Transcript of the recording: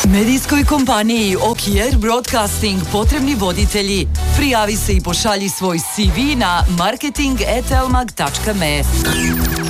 Medijskoj kompaniji OKR Broadcasting potrebni voditelji. Prijavi se i pošalji svoj CV na marketing@elmag.me.